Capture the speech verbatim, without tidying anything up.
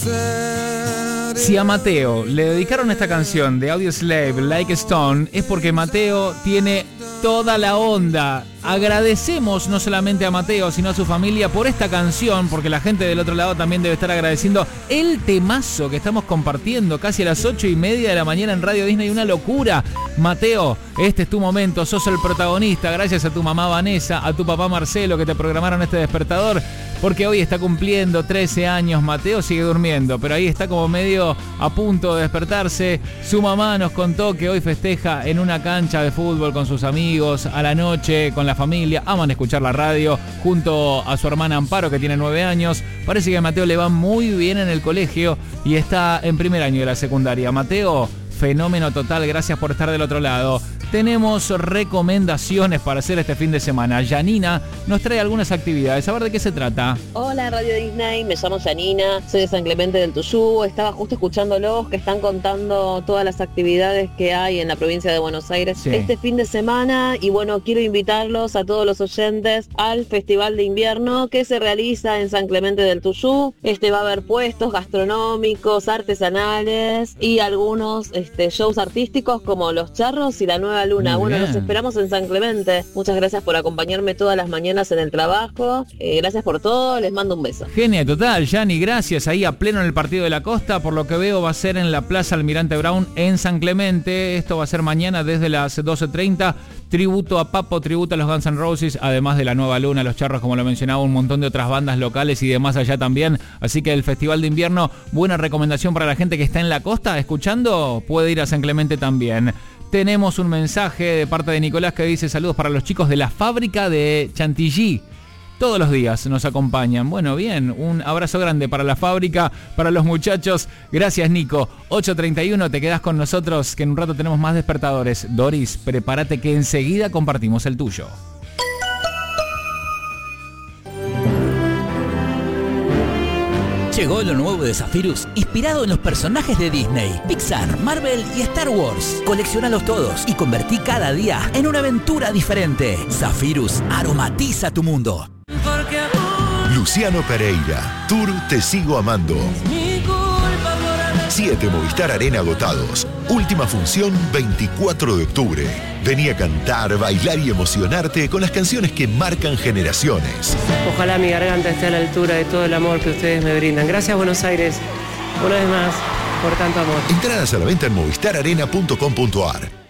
Si a Mateo le dedicaron esta canción de Audioslave, Like a Stone, es porque Mateo tiene toda la onda. Agradecemos no solamente a Mateo, sino a su familia por esta canción, porque la gente del otro lado también debe estar agradeciendo el temazo que estamos compartiendo casi a las ocho y media de la mañana en Radio Disney. Una locura. Mateo, este es tu momento, sos el protagonista, gracias a tu mamá Vanessa, a tu papá Marcelo que te programaron este despertador, porque hoy está cumpliendo trece años. Mateo sigue durmiendo, pero ahí está como medio a punto de despertarse. Su mamá nos contó que hoy festeja en una cancha de fútbol con sus amigos, a la noche, con la familia. Aman escuchar la radio junto a su hermana Amparo, que tiene nueve años. Parece que a Mateo le va muy bien en el colegio y está en primer año de la secundaria. Mateo, fenómeno total, gracias por estar del otro lado. Tenemos recomendaciones para hacer este fin de semana. Janina nos trae algunas actividades. A ver de qué se trata. Hola Radio Disney, me llamo Janina, soy de San Clemente del Tuyú. Estaba justo escuchándolos que están contando todas las actividades que hay en la provincia de Buenos Aires sí. este fin de semana. Y bueno, quiero invitarlos a todos los oyentes al Festival de Invierno que se realiza en San Clemente del Tuyú. Este va a haber puestos gastronómicos, artesanales y algunos este, shows artísticos como los charros y la nueva luna. Muy bueno, bien. Los esperamos en San Clemente. Muchas gracias por acompañarme todas las mañanas en el trabajo. Eh, gracias por todo. Les mando un beso. Genial, total, Yanni, gracias. Ahí a pleno en el Partido de la Costa. Por lo que veo va a ser en la Plaza Almirante Brown en San Clemente. Esto va a ser mañana desde las doce treinta. Tributo a Papo, tributo a los Guns N' Roses, además de la Nueva Luna, los Charros, como lo mencionaba, un montón de otras bandas locales y de más allá también. Así que el Festival de Invierno, buena recomendación para la gente que está en la costa escuchando, puede ir a San Clemente también. Tenemos un mensaje de parte de Nicolás que dice: saludos para los chicos de la fábrica de Chantilly. Todos los días nos acompañan. Bueno, bien, un abrazo grande para la fábrica, para los muchachos. Gracias, Nico. ocho treinta y uno, te quedás con nosotros, que en un rato tenemos más despertadores. Doris, prepárate que enseguida compartimos el tuyo. Llegó lo nuevo de Zephyrus, inspirado en los personajes de Disney, Pixar, Marvel y Star Wars. Coleccionalos todos y convertí cada día en una aventura diferente. Zephyrus aromatiza tu mundo. Luciano Pereira, Tour Te Sigo Amando. Siete Movistar Arena agotados. Última función veinticuatro de octubre. Vení a cantar, bailar y emocionarte con las canciones que marcan generaciones. Ojalá mi garganta esté a la altura de todo el amor que ustedes me brindan. Gracias, Buenos Aires, una vez más, por tanto amor. Entradas a la venta en movistar arena punto com punto ar.